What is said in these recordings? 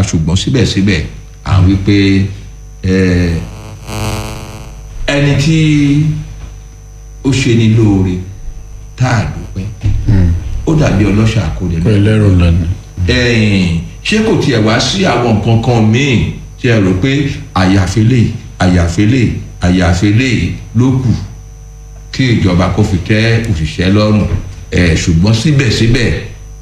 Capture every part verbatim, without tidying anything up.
wá ṣùgbọ́n síbẹ̀síbẹ̀ à ń wí pé ẹni tí ó ṣe ní lóore tá a dúpẹ́ ó dàbí ọlọ́ṣà àkọlẹ̀ lẹ́rù lẹ́nu. ṣé kò tiẹ̀ wá sí àwọn nǹkan kan míì tí ẹ rò pé àyàfẹ́lẹ́ àyàfẹ́lẹ́ àyàfẹ́lẹ́ ló kù kí ìjọba kó fi tẹ́ òṣìṣẹ́ lọ́rùn ṣùgbọ́n síbẹ̀síbẹ̀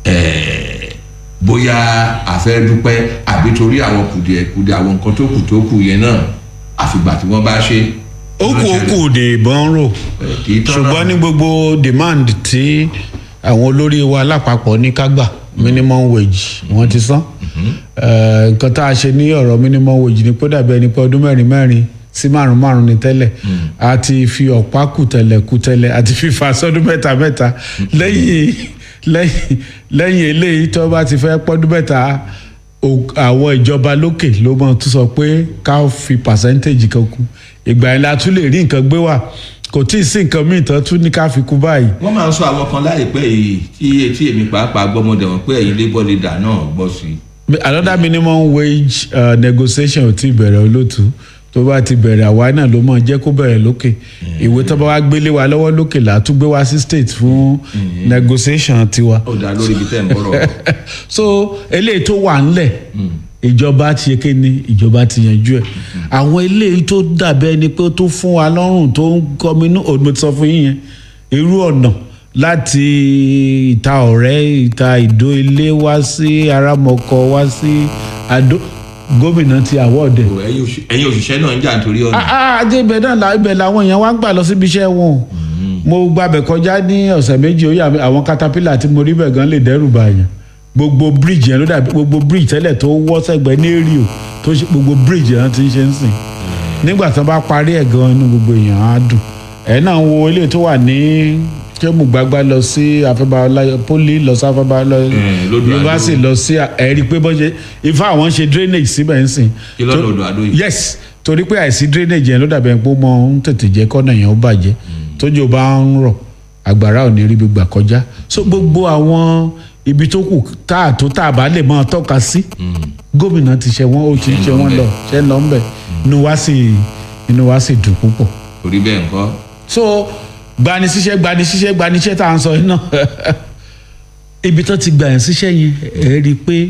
bóyá àfẹ́ dúpẹ́ àbí torí àwọn kùdìẹ̀kùdìẹ̀ àwọn nǹkan tó kù tó kù yẹn náà àfìgbà tí wọ́n bá ṣe. ó kù ó kù dè ìbọn rò ṣùgbọ́n ní gbogbo demand tí àwọn olórí wa lápapọ̀ ní kágbà minimum wage wọ́n ti san nǹkan tá a ṣe ní ọ̀rọ̀ minimum wage ni pé dàbí ẹni pé ọdún mẹ́rin mẹ́rin sí márùn márùn ní tẹ́lẹ̀ a ti fi ọ̀pá kùtẹ̀lẹ̀ kùtẹ̀lẹ̀ àti fífa sọ́dún mẹ́ta mẹ́ta lẹ́yìn lẹ́yìn lẹ́yìn eléyìí tó bá ti fẹ́ pọ́dún mẹ́ta àwọn ìjọba lókè ló mọ̀ tó sọ pé ká fi percentage kan kù ìgbà yẹn la tún lè rí nǹkan gbé wà kò tí ì sí nǹkan míì tán tún ní ká fi kú báyìí. wọ́n máa ń sọ àwọn kan láìpẹ́ yìí tí etí èmi pàápàá gbọ́mọdé wọn pé ẹ̀yin labour leader náà gbọ́ sí i. another minimum wage uh, negotiation ò tí ì bẹ̀rẹ̀ olóòtú tó bá ti bẹ̀rẹ̀ àwa náà ló mọ̀ jẹ́ kó bẹ̀rẹ̀ lókè ìwé tó bá wá gbélé wa lọ́wọ́ lókè là á tún gbé wá sí state fún negotiation tiwa. ó dá lórí ibi tẹ́ ń bọ̀rọ̀. so eléyìí tó wà ńlẹ̀ ìjọba ti ké ní ìjọba ti yanjú ẹ̀ àwọn eléyìí tó dàbẹ́ ni pé tó fún wa lọ́rùn tó ń kọminú òdùmọ̀ sọ fún yín yẹn irú ọ̀nà láti ìta ọ̀rẹ́ ìta ìdó ilé wá sí arámọkọ wá sí àdó gómìnà ti àwọ̀dẹ̀. ẹ̀yin òṣìṣẹ́ náà ń jà nítorí ọ̀nà. àdé ibẹ̀ náà ibẹ̀ làwọn èèyàn wá ń gbà lọ síbi iṣẹ́ wọn mo gbàbẹ̀ kọjá ní ọ̀sẹ̀ méjì ó yà àwọn katapila tí mo rí bẹ̀ gan lè dẹ́rù bàyàn gbogbo bridge yẹn ló dàbí gbogbo bridge tẹ́lẹ̀ tó wọ́ sẹ́gbẹ́ ní èrìò tó ṣe gbogbo bridge yẹn ti ń ṣe ń sìn nígbà tí wọ́n bá parí ẹ̀ gan inú gbogbo èèyàn á dùn ẹ̀ náà wo ilé tó wà ní kémù gbagba lọ sí afẹ́bàlá poli lọ sí afẹ́bàlá yunifásitì lọ sí ẹ̀rí pé bọ́ ṣe ifá àwọn ṣe drainage síbẹ̀ ń sìn. kí lọ́nà odò àdó yìí. yes torí pé àìsí drainage yẹn ló dàbẹ̀ pé ó mọ ń tètè jẹ́ kọ́nà yẹn ó bàjẹ́ tójò bá ń rọ̀ àgbàrá ò ní rí gbígbà kọjá so gbogbo àwọn ibi tó kù tá a tó tá a bá lè máa tọ́ka sí gómìnà ti ṣe wọ́n ó ti ṣe wọ́n lọ ṣe ń lọ ń bẹ̀ inú wa sì inú wa sì dùn púpọ̀. orí bẹ́ẹ̀ ńkọ́. so gbanisíṣẹ́ gbanisíṣẹ́ gbanisíṣẹ́ tá à ń sọ yìí náà ibi tó ti gbà yẹn síṣẹ́ yẹn ẹ rí i pé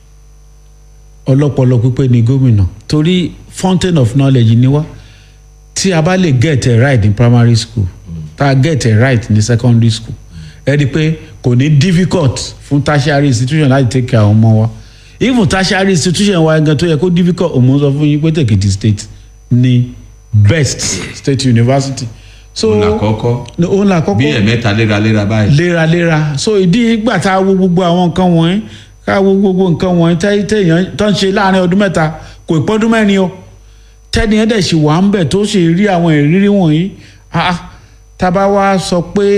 ọlọ́pọlọ pípé ni gómìnà torí fountain of knowledge ni wá tí a bá lè get it right in primary school tá a get it right ní secondary school ẹ rí i pé kò ní difficult fún tertiary institution láti take care àwọn ọmọ wa even tertiary institution wa gan tó yẹ kó difficult òun sọ fún yín pé Èkìtì state ni best state university. so òun là kọ́kọ́ òun là kọ́kọ́ bí ẹ̀mẹ́ta léraléra báyìí. léraléra so ìdí ìgbà tá a wo gbogbo àwọn nǹkan wọ̀nyí ká wo gbogbo nǹkan wọ̀nyí téèyàn tó ń ṣe láàrin ọdún mẹ́ta kò ì pọ́dún mẹ́rin o tẹ́ni ẹ̀ dẹ̀ ṣì wà ń bẹ̀ tó ṣe rí àwọn ìrírí wọ̀nyí tá a bá wá sọ pé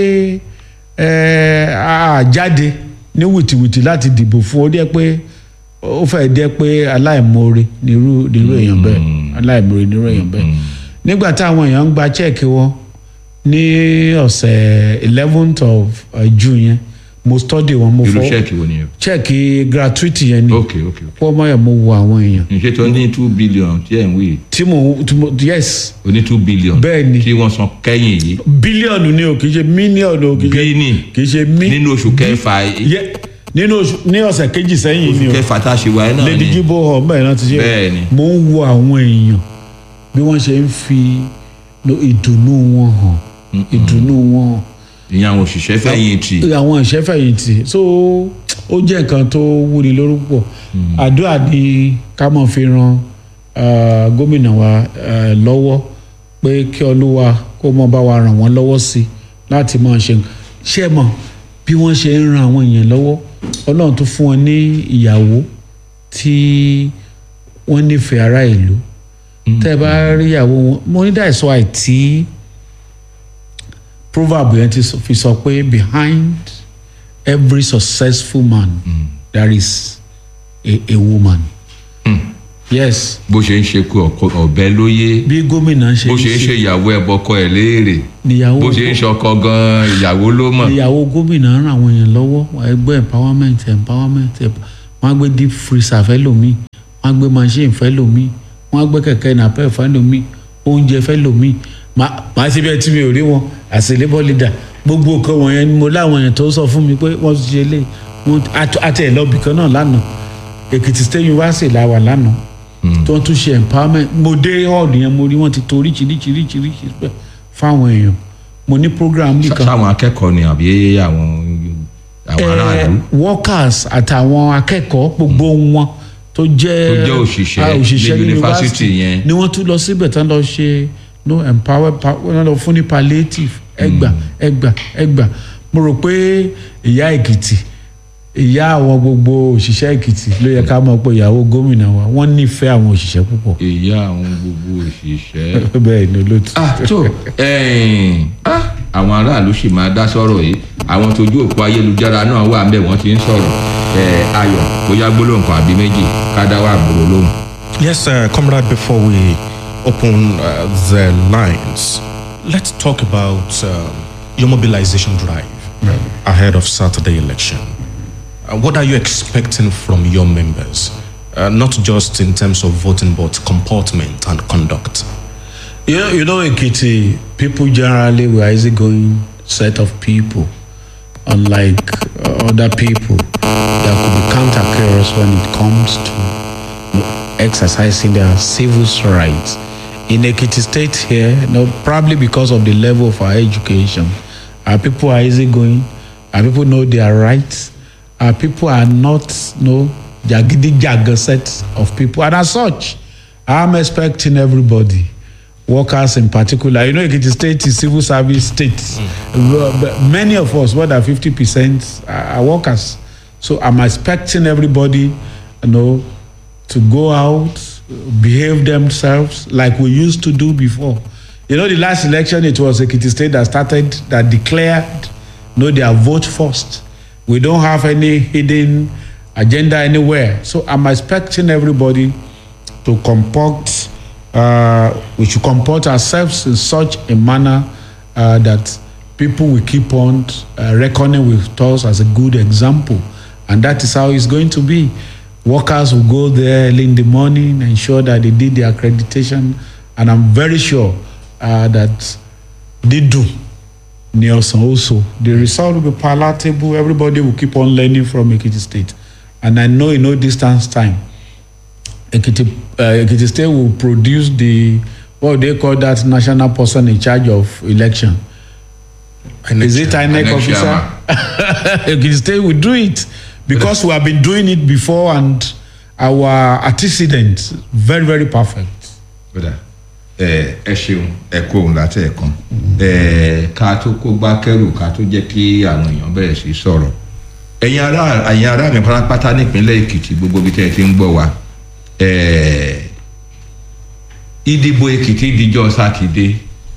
àjáde ní wìtìwìtì láti dìbò fún ó dẹ́ pé ó fẹ́ dẹ́ pé aláìmoore nírú nírú èèyàn bẹ́ẹ̀ aláìmoore nírú èèyàn bẹ́ẹ̀ nígbà táwọn èèyàn ń gba chẹ́ẹ̀kì wọn ní ọ̀sẹ̀ eleventh of June yẹn mo study wọn mo fọ irú chẹ́ẹ̀kì wo nìyẹn. chẹ́ẹ̀kì gratuity yẹn ni ok ok pọ́ mọ́ yẹn mo wo àwọn èèyàn. ǹṣe tó ní two billion tí ẹ̀ ń wí. tí mo tí mo yes. o ní two billion. bẹ́ẹ̀ ni tí wọ́n san kẹ́yìn yìí. bílíọ̀nù ni o kì í ṣe mílíọ̀nù o kì í ṣe bíní kì í ṣe mí. nínú oṣù kẹfà. nínú oṣù ní ọ̀sẹ̀ kejì sẹ́yìn ni o oṣù kẹfà tá a ṣe wáyé náà ni. Lady Jibo hall bẹ́ẹ̀ náà ti ṣe. bẹ́ẹ̀ ni. mo ń wo àwọn èèyàn bí wọ́n ṣe ń fi ìdùnnú wọn hàn ìdùnnú wọn hàn ìyẹn àwọn òṣìṣẹ́ fẹ̀yìntì. àwọn òṣìṣẹ́ fẹ̀yìntì so ó jẹ́ nǹkan tó wúni lórúkọ àdúrà ni ká mọ̀ fi ran gómìnà wa lọ́wọ́ pé kí Olúwa kó mọ̀ bá wa ràn wọ́n lọ́wọ́ sí láti máa ṣe ṣe mọ̀ bí wọ́n ṣe ń ran àwọn èèyàn lọ́wọ́ Ọlọ́run tó fún wọn ní ìyàwó tí wọ́n nífẹ̀ẹ́ ará ìlú tẹ́ ẹ bá rí ìyàwó wọn mo ní that's why tí proverb yẹn ti fi sọ pé behind every successful man mm. there is a, a woman. Mm. yes. bó ṣe ń ṣe kú ọ̀bẹ lóye. bí gómìnà ṣe ń ṣe bó ṣe ń ṣe ìyàwó ẹ̀ bọ́kọ ẹ̀ léèrè. níyàwó bó ṣe ń ṣọkọ gan ìyàwó ló mọ̀. níyàwó gómìnà ń ràn àwọn èèyàn lọ́wọ́ ẹgbẹ́ empowerment empowerment wọ́n á gbé deep freezer fẹ́ lómi wọ́n á gbé machine fẹ́ lómi wọ́n á gbé kẹ̀kẹ́ nàpẹ́ fẹ́ lómi oúnjẹ fẹ́ lómi màá ti bẹ́ẹ̀ tí mi ò rí wọn as a labour leader gbogbo nǹkan wọ̀nyẹn ni mo láwọn èèyàn tó sọ fún mi pé wọ́n ti ṣe lé àti ẹ̀ lọ́bì kan náà lánàá Èkìtì State University la wà lánàá tí wọ́n tún ṣe empowerment mo dé hall yẹn mo rí wọ́n ti torí ṣiríṣiríṣiríṣi fáwọn èèyàn mo ní program nìkan. sáwọn akẹ́kọ̀ọ́ ni àbí àwọn àwọn aráàlú. workers àtàwọn akẹ́kọ̀ọ́ gbogbo wọn tó jẹ́ òṣìṣẹ́ ní yunifásitì yẹn ni wọ́n tún lọ síbẹ̀ tán lọ ṣe no empower wọ́n lọ fún ní palliative ẹgbà ẹgbà ẹgbà mo rò pé ìyá Èkìtì ìyá àwọn gbogbo òṣìṣẹ́ Èkìtì ló yẹ ká mọ̀ pé ìyàwó gómìnà wa wọ́n nífẹ̀ẹ́ àwọn òṣìṣẹ́ púpọ̀. ìyá àwọn gbogbo òṣìṣẹ́. bẹ́ẹ̀ ni olóòtú. ah tó àwọn aráàlú sì máa dá sọ̀rọ̀ yìí àwọn tójú òpó ayélujára náà wà ńbẹ̀ wọ́n ti ń sọ̀rọ̀ Ayọ̀ bóyá gbólóhùn kan àbí méjì ká dá wà gbòòrò lóhùn. Yes, uh, comrade, before we open uh, the lines, let's talk about um, your mobilization drive um, ahead of Saturday election. Uh, what are you expecting from your members? Uh, not just in terms of voting, but comportment and conduct. You know, you know, Ekiti, people generally were easygoing set of people, unlike uh, other people that could be counter-careless when it comes to you know, exercising their civil rights. In Ekiti State here, you know, probably because of the level of our education, our people are easygoing, our people know their rights, our people are not, you know, jagidi-jaga set of people. And as such, I'm expecting everybody, workers in particular. You know, Ekiti State is civil service state. Mm. Many of us, more than fifty percent, are workers. So I'm expecting everybody, you know, to go out, behave themselves like we used to do before. You know, the last election, it was Ekiti State that started, that declared, you know, their vote first. We don't have any hidden agenda anywhere. So I'm expecting everybody to comport, uh, we should comport ourselves in such a manner uh, that people will keep on uh, reckoning with us as a good example. And that is how it's going to be. Workers will go there early in the morning, ensure that they did the accreditation. And I'm very sure uh, that they do. Nielsen also. The result will be palatable. Everybody will keep on learning from Ekiti State. And I know in no distance time, Ekiti, uh, Ekiti State will produce the, what they call that national person in charge of election. Is it I N E C officer? Ekiti State will do it because we have been doing it before and our antecedents very, very perfect. ẹ ṣeun ẹ kó òun láti ẹ̀kan ká tó kó gbá kẹrù ká tó jẹ́ kí àwọn èèyàn bẹ̀rẹ̀ sí sọ̀rọ̀ ẹ̀yin ará ẹ̀yin ará mi pátápátá nípínlẹ̀ Èkìtì gbogbo bí tẹ́ ẹ ti ń gbọ́ wa ìdìbò Èkìtì díjọ́ sátidé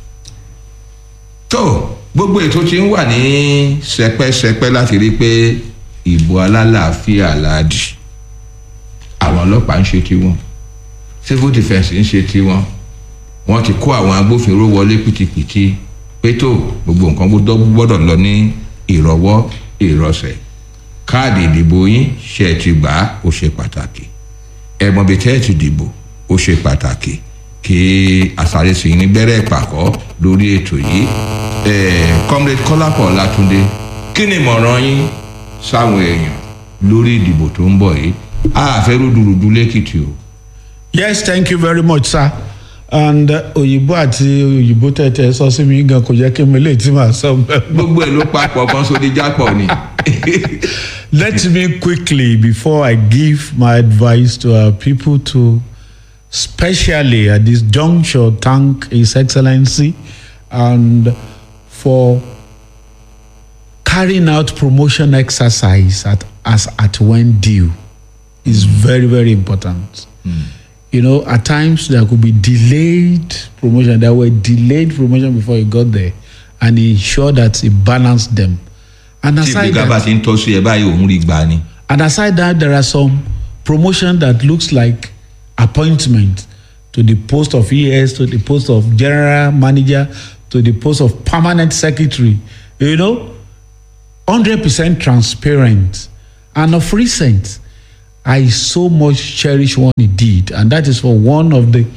tó gbogbo ètò tí ń wà ní sẹpẹ́sẹpẹ́ láti rí pé ìbò alálàáfíà láàdì àwọn ọlọ́pàá ń ṣe tiwọn civil defence ń ṣe tiwọn wọ́n ti kó àwọn agbófinró wọlé pìtìpìtì pé tó gbogbo nǹkan gbọ́dọ̀ lọ ní ìrọ̀wọ́ ìrọ̀sẹ̀ káàdì ìdìbò yín ṣe ti gbà á ó ṣe pàtàkì ẹ mọ̀ bí tẹ́ ẹ ti dìbò ó ṣe pàtàkì kí àsáré sí ní gbẹ́rẹ́ ìpàkọ́ lórí ètò yìí comrade Kọ́lápọ̀ Látúndé kí ni ìmọ̀ràn yín sáwọn èèyàn lórí ìdìbò tó ń bọ̀ yìí àfẹ́ rúdurùdu lẹ́kìtì o. Yes, thank you very much, sir. And òyìnbó àti òyìnbó tẹ̀tẹ̀ sọ sí mi gan kò jẹ́ kí mi lè tí màá sọ bẹ́ẹ̀. gbogbo ẹ̀ ló papọ̀ kan sóde jápọ̀ ni. Let me quickly, before I give my advice to our people, to specially at this juncture thank His Excellency and for carrying out promotion exercise at as at when due is very, very important. Mm. You know, at times there could be delayed promotion. There were delayed promotion before he got there, and he ensured that he balanced them. And aside that, and aside that, there are some promotion that looks like appointment to the post of E S, to the post of general manager, to the post of permanent secretary. You know, one hundred percent transparent. And of recent, I so much cherish what he did, and that is for one of the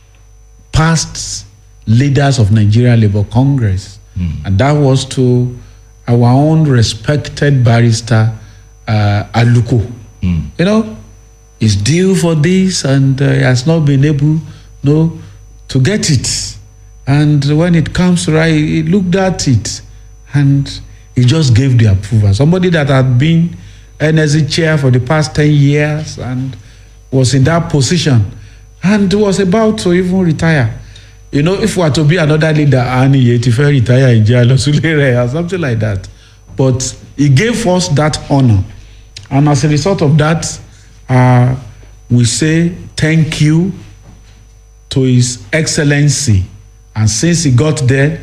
past leaders of Nigeria Labour Congress, mm. and that was to our own respected barrister uh, Aluko. Mm. You know, he's due for this, and uh, he has not been able, you know, to get it. And when it comes right, he looked at it, and he just gave the approval. Somebody that had been N S C chair for the past ten years and was in that position and was about to even retire. You know, if we were to be another leader, and he if he retire in jail or something like that. But he gave us that honor. And as a result of that, uh, we say thank you to His Excellency. And since he got there,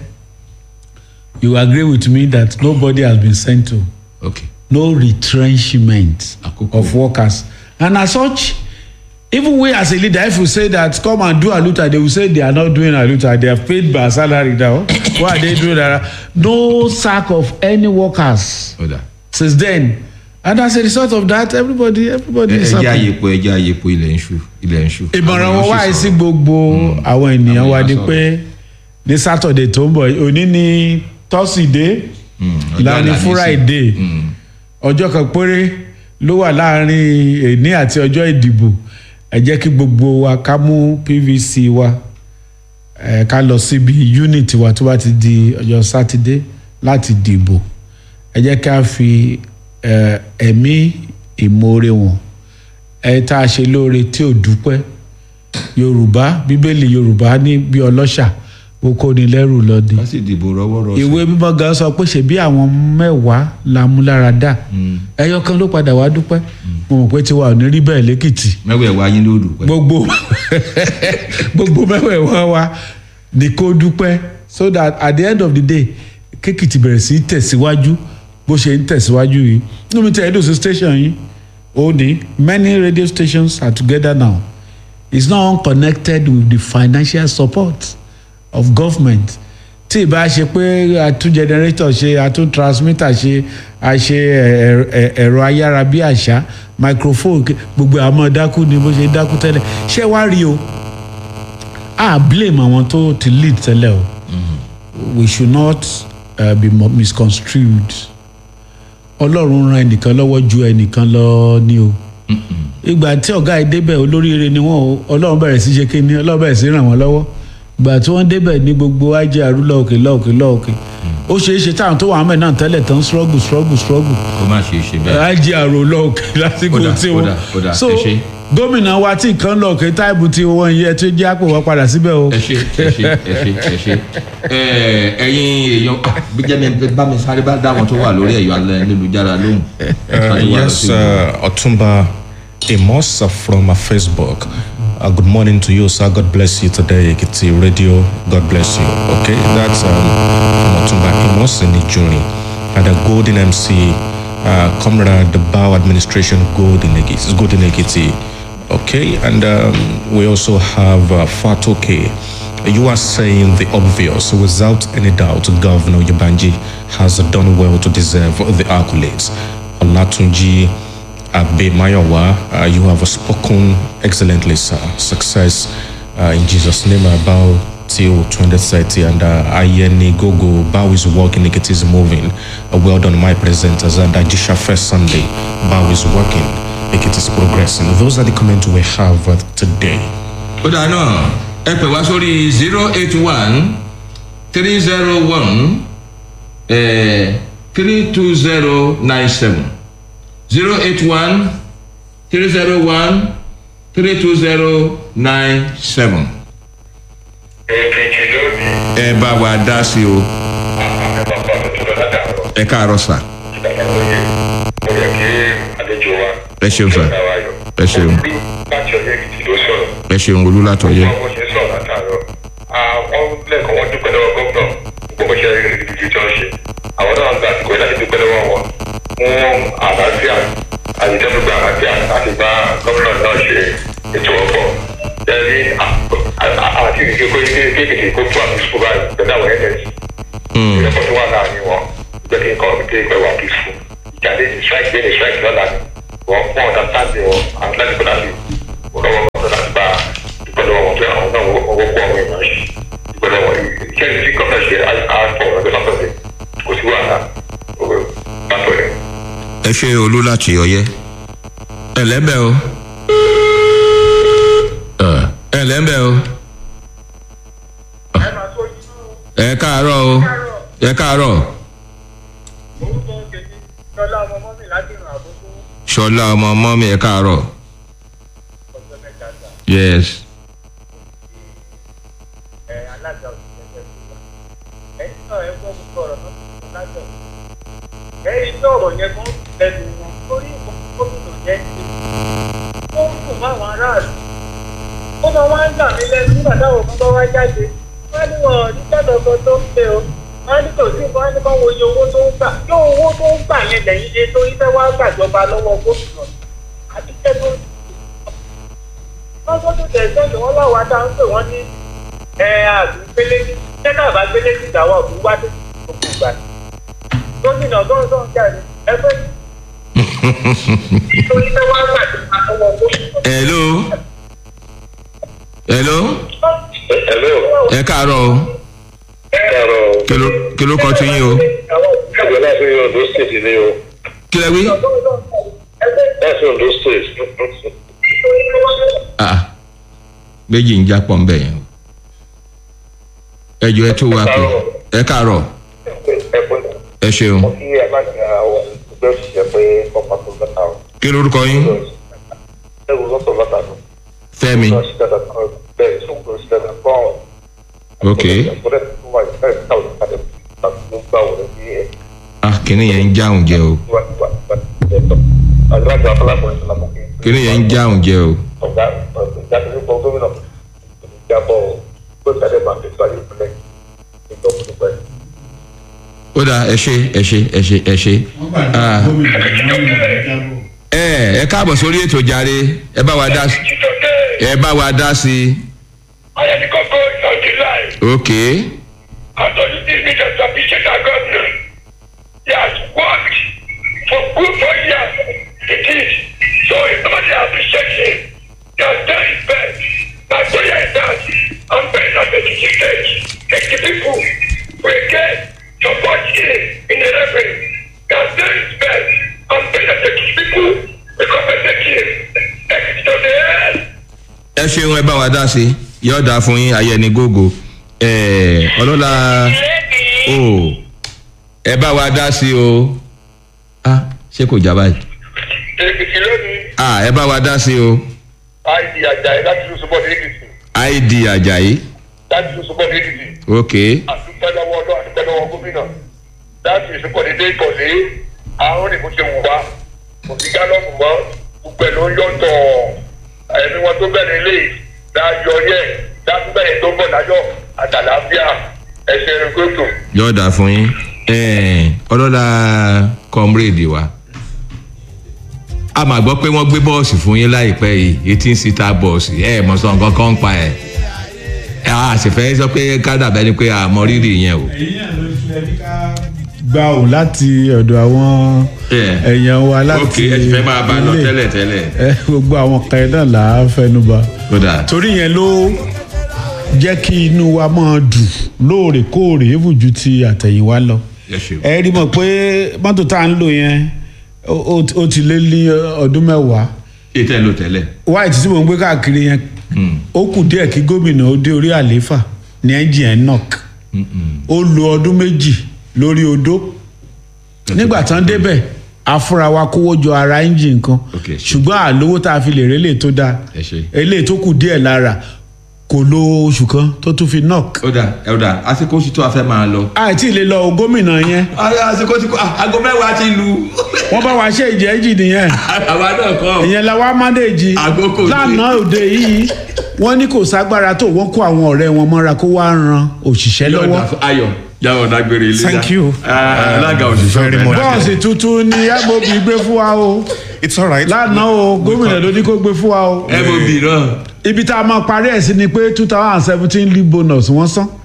you agree with me that nobody has been sent to. Okay. No retrenchment Akoko. Of workers. And as such, even we as a leader, if we say that come and do Aluta, they will say they are not doing Aluta. They are paid by salary now. Why are they doing that? No sack of any workers Oda. Since then. And as a result of that, everybody, everybody is happy. Ẹja yepo ẹja yepo ilẹ̀ ń ṣú ilẹ̀ ń ṣú. Ìmọ̀ràn wọn wá sí gbogbo àwọn ènìyàn wa di pé ní Saturday tó ń bọ̀ òní ní Thursday lánàá Friday ọjọ́ kan péré ló wà láàrin èní àti ọjọ́ ìdìbò. Ẹ jẹ́ kí gbogbo wa ká mú P V C wa ẹ ká lọ síbi unit wa tó bá ti di ọjọ́ Saturday láti dìbò. Ẹ jẹ́ ká fi ẹ̀mí ìmoore wọn ẹ tá a ṣe lóore tí ò dúpẹ́. Yorùbá Bíbélì Yorùbá ní bí ọlọ́ṣà ó kó ni lẹ́rù lọ ni. Wọ́n sì dìbò rọ́wọ́rọ́. Ìwé mímọ́ gan sọ pé ṣe bí àwọn mẹ́wàá la mú lára dá. Ẹyọ kan ló padà wá dúpẹ́. Mo mọ̀ pé tiwa ò ní rí bẹ́ẹ̀ lẹ́kìtì. Mẹ́wẹ̀ẹ̀wá yín ló dúpẹ́. Gbogbo gbogbo mẹ́wẹ̀ẹ̀wá wa ni kó dúpẹ́ so that at the end of the day kékìtì bẹ̀rẹ̀ sí tẹ̀síwájú bó ṣe ń tẹ̀síwájú yìí. Nínú mi tẹ̀ ẹ́ dòsí station yìí ó ní many radio stations are together now. It's not unconnected with the financial support of government. Tí ìbá ṣe pé àtún generator ṣe àtún transmitter ṣe àṣe ẹ̀rọ ayára bí àṣá microphone gbogbo àmọ́ dákú ni bó ṣe dákú tẹ́lẹ̀ ṣé wá rí o a blame àwọn tó ti lead tẹ́lẹ̀ o. We should not uh, be misconstrued. Ọlọ́run ran ẹnìkan lọ́wọ́ ju ẹnìkan lọ ní o. Ìgbà tí ọ̀gá ẹ̀ débẹ̀ olóríire ni wọ́n o Ọlọ́run bẹ̀rẹ̀ sí ṣe kíni Ọlọ́run bẹ̀rẹ̀ sí ràn wọ́n lọ́wọ́. Ìgbà tí wọ́n débẹ̀ ní gbogbo ajé àrúlọ̀ òkè lọ́ọ̀kè lọ́ọ̀kè. Ó ṣeé ṣe táwọn tó wà mẹ́ náà tẹ́lẹ̀ tán struggle struggle struggle. Kó má ṣe ṣe bẹ́ẹ̀. Ajé àrò lọ́ọ̀kè lásìkò tí wọ́n. So gómìnà wa tí nǹkan lọ́ọ̀kè táìbù tí wọ́n yẹ tó jẹ́ àpò wọ́n padà síbẹ̀ o. Ẹ ṣe ẹ ṣe ẹ ṣe ẹ ṣe ẹ̀yin èèyàn gbẹ́jẹ́ mi bá mi sáré bá dáwọn tó wà lórí ẹ̀yọ́ ayélujára lóhùn. Yes, uh, Otumba Amos from uh, Facebook. Uh, good morning to you, sir. God bless you today, Ekiti Radio. God bless you. Okay, that's um, from Otumba Amos in Ijuni. And a Golden M C, uh, Comrade the Bao Administration Golden Ekiti. Golden Ekiti. Okay, and um, we also have uh, Fatoke. You are saying the obvious. Without any doubt, Governor Yabanji has done well to deserve the accolades. Olatunji Abe Mayowa, uh, you have spoken excellently, sir. Success uh, in Jesus' name about till twenty thirty. And uh, Ayeni Gogo, Bao is working, it is moving. Uh, well done, my presenters. And Ajisha First Sunday, Bao is working, it is progressing. Those are the comments we have uh, today. Ó dáa náà, ẹ pè wá sórí zero eight one three zero one three two zero nine seven. zero eight one three zero one three two zero nine seven. Ẹ bá wa dá sí o. Ẹ káàárọ̀ sà. Ẹ ṣeun sà. Ẹ ṣeun. Ẹ ṣeun olú látọ̀yẹ. Àwọn náà ń gbà àsìkò láti dúpẹ́ lọ́wọ́ wọn fún àlàáfíà àti ìtẹ́sùgbà àlàáfíà láti bá gómìnà náà ṣe ètò ọ̀pọ̀. Ẹni àti ìdíje kéékèèké kó tó àti sùkúl báyìí pẹ̀lú àwọn ẹ̀ẹ́dẹ̀ẹ́sì. Ìrẹ́pọ̀ tó wà láàrin wọn jẹ́ kí n kọ́ pé pé wà peaceful. Ìjà lè strike lè strike lọ́la ni. wọ́n fún ọ̀dà sáàbì wọn àwọn láti kọ́ láti ọlọ́wọ́ wọn láti bá ìpẹ́lẹ́ wọn tó àwọn náà wọ́n kọ́ àwọn èèyàn ṣe ìpẹ́lẹ́ wọn iṣẹ́ tí gómìnà ṣe àpọ̀ ọ̀dọ́ látọ̀dẹ̀ kò sí wàhálà látọ̀dẹ̀. ẹ ṣe olú láti ọyẹ ẹlẹ́bẹ̀ o ẹlẹ́bẹ̀ o ẹ káàárọ̀ o ẹ káàárọ̀. ṣọlá ọmọ mọ́mí ẹ káàárọ̀. yes. ẹ̀yin tí ọ̀rọ̀ yẹn kan lẹ́nu wọn torí gómìnà yẹn ti ó ń dùn máwọn aráàlú ó máa wá ń gbà mí lẹ́nu nígbà táwọn kan bá wá jáde wọ́n ní wọn ní kẹ́tọ̀ọ̀kan tó ń pè ó wọ́n ní kò sí nǹkan wọ́n ní kọ́ wo iye owó tó ń gbà yóò owó tó ń gbà yẹn lẹ́yìn ṣe torí fẹ́ wá gbàjọba lọ́wọ́ gómìnà àti kẹ́tọ̀ wọ́n tó tó tẹ̀ sọ́ọ̀tì wọ́n láwọn adá ń pè wọ́n ní ẹ̀ àgbélé ní kẹ́tà àbágbélé ní ìdáwọ́ òkú wá tó ti gbà gómìnà gọ́ọ̀sán jáde ẹgbẹ́ nítorí pé wọ́n gbà tó máa lọ́wọ́ gómìnà. hello hello hello. ẹ káàárọ̀ o káàárọ̀. kí ló kí ló kọ́ tí yín o. ẹgbẹ́ láti Ondo state ni o. kí lẹ wí. láti Ondo state. ah méjì ń jápọ̀ ń bẹ̀ yẹn o. ẹ jọ ẹ tó wá pé ẹ káàárọ̀ ẹ ṣeun. kí ẹ má jẹ àwọn ẹgbẹ́ òṣìṣẹ́ pé ọ̀pá tó lọ́ta o. kí lorúkọ yín. ẹ wò lọ́tọ̀ lọ́ta lọ. Fẹ́mi. bẹ́ẹ̀ sọ́kùnrin ṣiṣẹ́ náà kọ́ ọ̀. ok. ah kìnìún yẹn ń jáhùn jẹ o. kìnìún yẹn ń jáhùn jẹ o. ọ̀gá ọ̀gá tó ń bọ̀ gómìnà ìjábọ̀ tó jáde máa fi sọ ayé ìpínlẹ̀ ìjọba ìpínlẹ̀. ó dáa ẹ ṣe ẹ ṣe ẹ ṣe ẹ ṣe. ẹ ẹ káàbọ̀ sórí ètò jàre ẹ bá wa dá sí ẹ bá wa dá sí. ayẹni kọ́kọ́ ìsọjí láì. ok. àtọ́jú tí mi jẹ́ sọ́bí ṣẹ́ta gọ́ọ̀nà he has worked for good four years it is so everybody appreciate him he has done his best my prayer is that I'm very happy to see that the people will get support him in the revenue. He has done his best. I'm very happy to see people will compensate him. Next to the end. ẹ ṣeun ẹ bá wa dá sí yóò dáa fún yín ayẹni gógó ẹ ọlọ́lá o ẹ bá wa dá sí o ah ṣé kò já báyìí. Èkìtì lónìí. ah ẹ bá wa dá sí o. I D Ajayi láti ló support Èkìtì. I D Ajayi. láti ló support Èkìtì. ok. àdúpẹ́ lọ́wọ́ ọdún àdúpẹ́ lọ́wọ́ gómìnà láti ìsopọ̀ dédé ìkọ̀lé àwọn ìmúṣẹ wù wá kò sí gálọ́ọ̀mù mọ́ gbogbo ẹ̀ ló ń yọ̀tọ̀ ẹ̀mí wọn tó bẹ̀rẹ̀ lé dájọ́ yẹ dájú bẹ̀rẹ̀ tó bọ̀ dájọ́ àtàlàáfíà ẹ̀ṣẹ̀ rẹ̀ gbòòtò. yóò dáa fún yín ọlọ́lá comrade wa a máa gbọ́ pé wọ́n gbé bọ́ọ̀sì fún yín láìpẹ́ yìí eighteen seater bọ́ọ̀sì ẹ̀ mọ̀ sọ nǹkan kan ń pa ẹ̀ a sì fẹ́ sọ pé ká dàbẹ́ ni pé a mọ rírì yẹn o. gbà ò láti ọ̀dọ̀ àwọn èèyàn wa láti ok ẹ ti fẹ́ máa bá a lọ tẹ́lẹ̀ tẹ́lẹ̀. gbogbo àwọn kan náà là á fẹnuba torí yẹn ló jẹ́ kí inú wa máa dùn lóòrèkóòrè èèvù ju ti àtẹ̀yìnwá lọ. ẹ rí mọ̀ pé mọ́tò tá à ń lò yẹn ó ti lé ní ọdún mẹ́wàá. ètò ẹ̀ ló tẹ́lẹ̀. white tí mò ń gbé káàkiri yẹn ó kù díẹ̀ kí gómìnà ó dé orí àlééfà ní ẹ́ńjìn ẹ̀ knock ó lo ọdún méjì lórí odó nígbà tán débẹ̀ afúra wa kówó jọ ara ẹ́ńjìn kan ṣùgbọ́n àlówó tá a fi lè rélé tó dáa eléyìí tó kù díẹ̀ lára kò lo oṣù kan tó tún fi knock. ó dà ó dà àsìkò oṣù tó a fẹ́ máa lọ. àìtí lè lọ gómìnà yẹn. àsìkò tí aago mẹ́wàá ti lu. wọ́n bá wa ṣe ìjẹ́jì nìyẹn. àwa náà kọ́. ìyẹn la wá mándéèjì. àgókò dé. lánàá òde yìí wọ́n ní kò ságbára tó wọ́n kó àwọn ọ̀rẹ́ wọn mọ́ra kó wá ran òṣìṣẹ́ lọ́wọ́. ayọ̀ yàrá ọ̀dàgbére ilé. thank you. alága òṣìṣẹ́ very much. bọ́ọ̀sì tuntun ni mob gbé fún wa o. it's alright. lánàá o gómìnà ló ní kó gbé fún wa o. mob náà. ibi tá a máa parí ẹ̀ sí ni pé two thousand seventeen leave bonus wọ́n san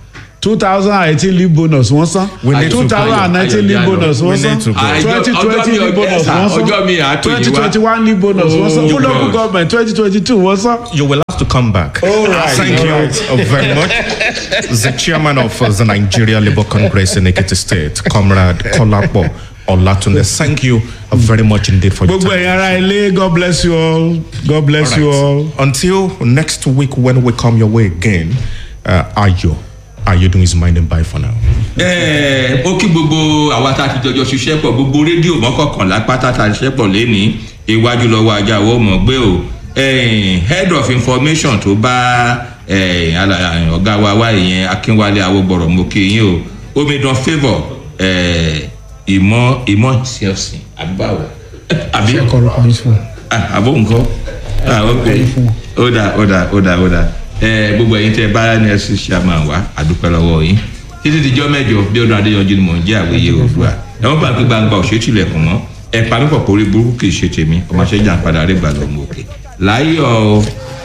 two thousand eighteen leave bonus wọ́n san two thousand nineteen leave bonus wọ́n san twenty twenty leave bonus wọ́n san twenty twenty one leave bonus wọ́n san full local government twenty twenty two wọ́n san. You will have to come back. All right. Thank All you right. very much. The chairman of uh, the Nigeria Labour Congress in Ekiti State, Comrade Kolapo Olatunde. Thank you very much indeed for your gbogbo time. ẹ̀yin ará ilé, God bless you all. God bless All you right. all. Until next week when we come your way again, uh, Ayo, Ayo doing his mind and bye for now. ẹ ó kí gbogbo àwa tá a ti jọjọ ṣiṣẹ́ pọ̀ gbogbo rédíò mọ́kànlá pátá tá a ṣiṣẹ́ pọ̀ lẹ́ni iwájú lọ́wọ́ ajá wo mọ̀ gbé o head of information tó bá ọ̀gá wa wá ìyẹn Akínwálé Awógbọ̀rọ̀ mo kí yín o Omidan Favour ìmọ̀ ìmọ̀ ṣẹ̀sìn àbíbáwò àbí àbó nǹkan ó dà ó dà ó dà ó dà gbogbo ẹ̀yin tẹ́ bá ní ẹ̀sìn ṣàmà wá àdúpẹ́ lọ́wọ́ yín títí dijọ́ mẹ́jọ bí ọdún Adéyanjú ni mò ń jẹ́ àwòye Oòduà ẹ̀wọ̀n bá gbé gbangba òṣètìlẹ̀kùn mọ́ ẹ̀ pa mí pọ̀ pórí burúkú kì í ṣe tèmi ọmọ ṣẹ́ jà ń padà rí gbà lọ́mọ òkè láyọ̀ o.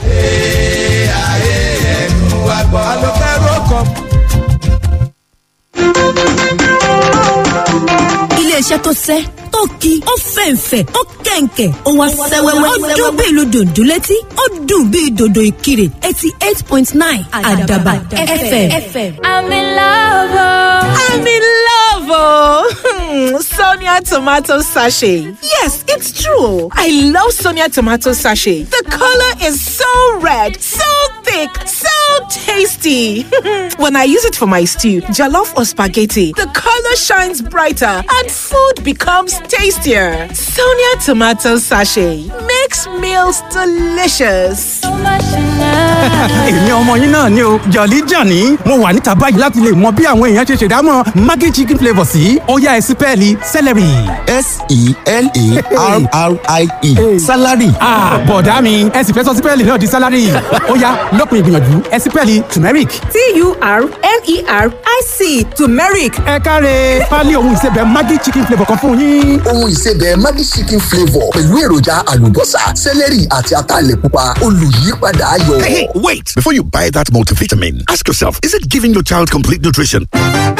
iléeṣẹ́ tó sẹ́ tó ki ó fẹ̀ǹfẹ̀ ó kẹ̀ǹkẹ̀ ó wá sẹ́wẹ́wẹ́ ó dún bí ìlú dòdò létí ó dùn bí dòdò ìkirè eighty eight point nine Àdàbà F M. I'm in love. Oh. I'm in love. Oh. Sonia tomato sachet. Yes, it's true. I love Sonia tomato sachet. The color is so red, so thick, so tasty. When I use it for my stew, jollof or spaghetti, the color shines brighter and food becomes tastier. Sonia tomato sachet makes meals delicious. èmi ọmọ yín náà ni o Jolly Johnny mo wà níta báyìí láti lè mọ bí àwọn èèyàn ṣe ṣèdámọ̀ Maggi chicken flavour sí ó yá ẹ sí pẹ́ẹ́lí celery. S E L A R R I E salary. bọ̀dá mi ẹ sì fẹ́ sọ sí pẹ́ẹ́lì náà di salary ó yá lópin ìgbìyànjú ẹ sí pẹ́ẹ́lì turmeric. T U R M E R I C turmeric. ẹ káre pálí ohun ìsebẹ̀ Maggi chicken flavour kan fún yín. ohun ìsebẹ̀ Maggi chicken flavour pẹ̀lú èròjà àlùbọ́sà celery àti ataalẹ̀ pupa olùyípadà ayọ̀. Hey, wait! Before you buy that multivitamin, ask yourself, is it giving your child complete nutrition?